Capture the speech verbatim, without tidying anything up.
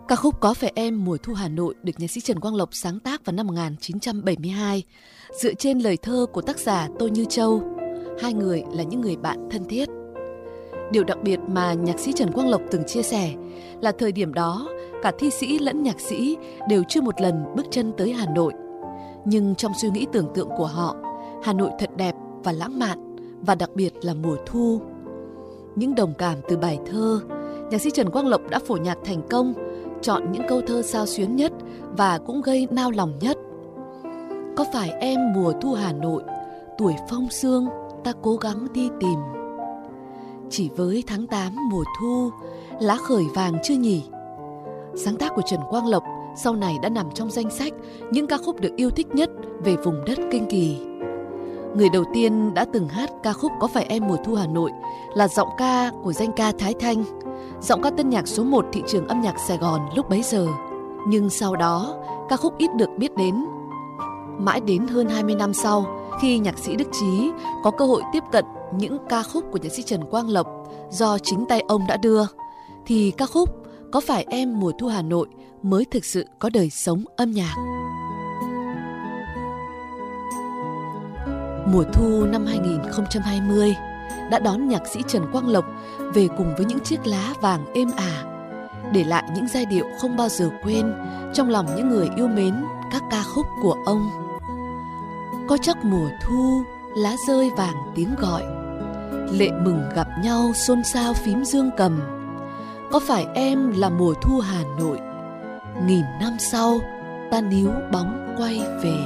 Ca khúc Có Phải Em Mùa Thu Hà Nội được nhạc sĩ Trần Quang Lộc sáng tác vào năm một nghìn chín trăm bảy mươi hai, dựa trên lời thơ của tác giả Tô Như Châu. Hai người là những người bạn thân thiết. Điều đặc biệt mà nhạc sĩ Trần Quang Lộc từng chia sẻ là thời điểm đó, cả thi sĩ lẫn nhạc sĩ đều chưa một lần bước chân tới Hà Nội. Nhưng trong suy nghĩ tưởng tượng của họ, Hà Nội thật đẹp và lãng mạn, và đặc biệt là mùa thu. Những đồng cảm từ bài thơ, nhạc sĩ Trần Quang Lộc đã phổ nhạc thành công, chọn những câu thơ xao xuyến nhất và cũng gây nao lòng nhất. Có phải em mùa thu Hà Nội, tuổi phong sương ta cố gắng đi tìm. Chỉ với tháng tám mùa thu, lá khởi vàng chưa nhỉ? Sáng tác của Trần Quang Lộc sau này đã nằm trong danh sách những ca khúc được yêu thích nhất về vùng đất Kinh Kỳ. Người đầu tiên đã từng hát ca khúc Có Phải Em Mùa Thu Hà Nội là giọng ca của danh ca Thái Thanh, giọng ca tân nhạc số một thị trường âm nhạc Sài Gòn lúc bấy giờ. Nhưng sau đó, ca khúc ít được biết đến. Mãi đến hơn hai mươi năm sau, khi nhạc sĩ Đức Chí có cơ hội tiếp cận những ca khúc của nhạc sĩ Trần Quang Lộc do chính tay ông đã đưa, thì ca khúc Có Phải Em Mùa Thu Hà Nội mới thực sự có đời sống âm nhạc. Mùa thu năm hai nghìn không trăm hai mươi đã đón nhạc sĩ Trần Quang Lộc về cùng với những chiếc lá vàng êm ả, để lại những giai điệu không bao giờ quên trong lòng những người yêu mến các ca khúc của ông. Có chắc mùa thu, lá rơi vàng tiếng gọi, lệ mừng gặp nhau xôn xao phím dương cầm. Có phải em là mùa thu Hà Nội, nghìn năm sau ta níu bóng quay về.